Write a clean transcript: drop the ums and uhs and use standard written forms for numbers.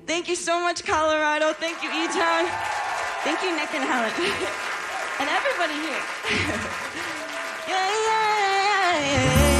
Thank you so much, Colorado. Thank you, E-Town. Thank you, Nick and Helen. And everybody here. Yeah.